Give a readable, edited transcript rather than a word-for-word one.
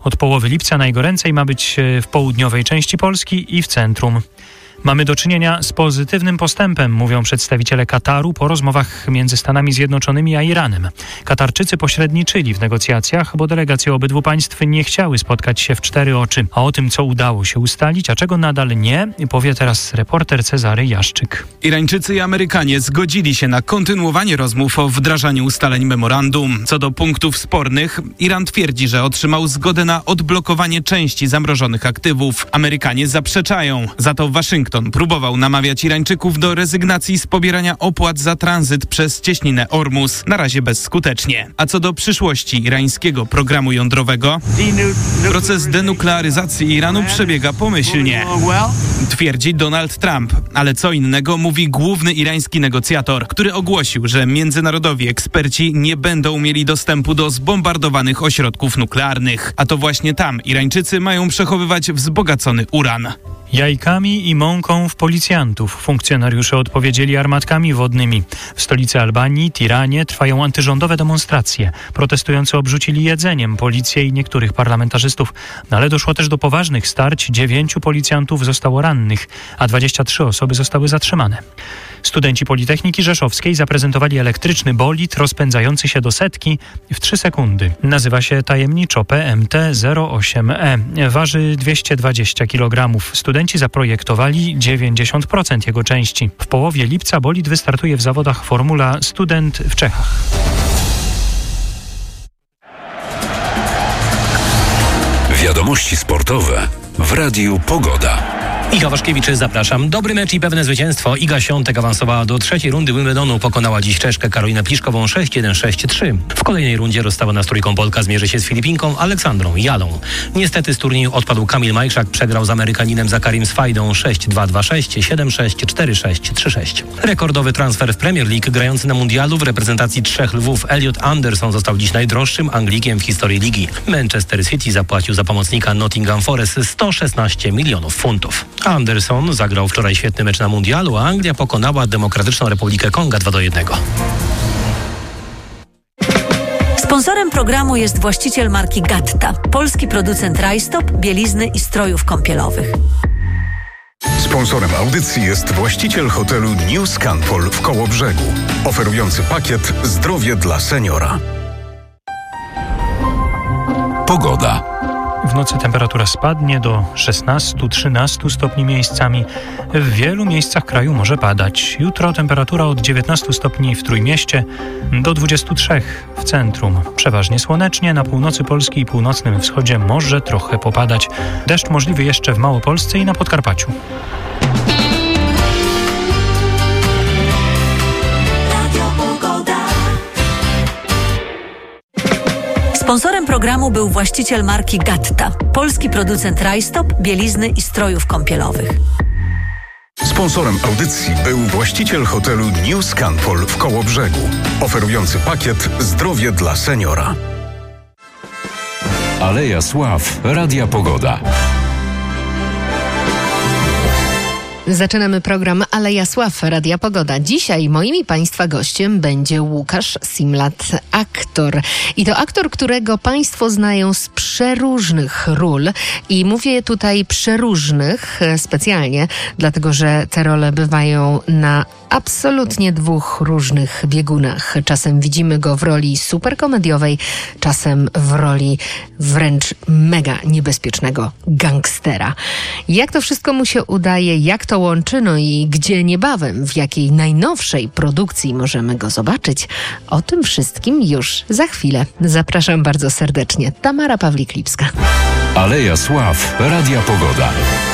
Od połowy lipca najgoręcej ma być w południowej części Polski i w centrum. Mamy do czynienia z pozytywnym postępem, mówią przedstawiciele Kataru po rozmowach między Stanami Zjednoczonymi a Iranem. Katarczycy pośredniczyli w negocjacjach, bo delegacje obydwu państw nie chciały spotkać się w cztery oczy. A o tym, co udało się ustalić, a czego nadal nie, powie teraz reporter Cezary Jaszczyk. Irańczycy i Amerykanie zgodzili się na kontynuowanie rozmów o wdrażaniu ustaleń memorandum. Co do punktów spornych, Iran twierdzi, że otrzymał zgodę na odblokowanie części zamrożonych aktywów. Amerykanie zaprzeczają. Za to Waszyngton próbował namawiać Irańczyków do rezygnacji z pobierania opłat za tranzyt przez cieśninę Ormus. Na razie bezskutecznie. A co do przyszłości irańskiego programu jądrowego, proces denuklearyzacji Iranu przebiega pomyślnie, twierdzi Donald Trump. Ale co innego mówi główny irański negocjator, który ogłosił, że międzynarodowi eksperci nie będą mieli dostępu do zbombardowanych ośrodków nuklearnych. A to właśnie tam Irańczycy mają przechowywać wzbogacony uran. Jajkami i mąką w policjantów. Funkcjonariusze odpowiedzieli armatkami wodnymi. W stolicy Albanii, Tiranie, trwają antyrządowe demonstracje. Protestujący obrzucili jedzeniem policję i niektórych parlamentarzystów. Ale doszło też do poważnych starć. 9 policjantów zostało rannych, a 23 osoby zostały zatrzymane. Studenci Politechniki Rzeszowskiej zaprezentowali elektryczny bolid rozpędzający się do setki w 3 sekundy. Nazywa się tajemniczo PMT-08E. Waży 220 kg. Studenci zaprojektowali 90% jego części. W połowie lipca bolid wystartuje w zawodach Formula Student w Czechach. Wiadomości sportowe w Radiu Pogoda. Iga Waszkiewicz, zapraszam. Dobry mecz i pewne zwycięstwo. Iga Świątek awansowała do trzeciej rundy Wimbledonu. Pokonała dziś Czeszkę Karolinę Pliszkową 6-1, 6-3. W kolejnej rundzie rozstawiona z trójką Polka zmierzy się z Filipinką Aleksandrą Jalą. Niestety z turnieju odpadł Kamil Majchrzak. Przegrał z Amerykaninem Zakarim Swajdą 6-2, 2-6, 7-6, 4-6, 3-6. Rekordowy transfer w Premier League. Grający na mundialu w reprezentacji trzech Lwów Elliot Anderson został dziś najdroższym Anglikiem w historii ligi. Manchester City zapłacił za pomocnika Nottingham Forest 116 milionów funtów. Anderson zagrał wczoraj świetny mecz na mundialu, a Anglia pokonała Demokratyczną Republikę Konga 2-1. Sponsorem programu jest właściciel marki Gatta, polski producent rajstop, bielizny i strojów kąpielowych. Sponsorem audycji jest właściciel hotelu New Scanpol w Kołobrzegu, oferujący pakiet Zdrowie dla seniora. Pogoda. W nocy temperatura spadnie do 16-13 stopni miejscami. W wielu miejscach kraju może padać. Jutro temperatura od 19 stopni w Trójmieście do 23 w centrum. Przeważnie słonecznie, na północy Polski i północnym wschodzie może trochę popadać. Deszcz możliwy jeszcze w Małopolsce i na Podkarpaciu. Sponsorem programu był właściciel marki Gatta, polski producent rajstop, bielizny i strojów kąpielowych. Sponsorem audycji był właściciel hotelu New Scanpol w Kołobrzegu, oferujący pakiet Zdrowie dla seniora. Aleja Sław, Radia Pogoda. Zaczynamy program Aleja Sław, Radia Pogoda. Dzisiaj moim i Państwa gościem będzie Łukasz Simlat, aktor. I to aktor, którego Państwo znają z przeróżnych ról. I mówię tutaj przeróżnych specjalnie, dlatego że te role bywają na absolutnie 2 różnych biegunach. Czasem widzimy go w roli superkomediowej, czasem w roli wręcz mega niebezpiecznego gangstera. Jak to wszystko mu się udaje, jak to łączy, no i gdzie niebawem, w jakiej najnowszej produkcji możemy go zobaczyć? O tym wszystkim już za chwilę. Zapraszam bardzo serdecznie. Tamara Pawlik-Lipska. Aleja Sław, Radia Pogoda.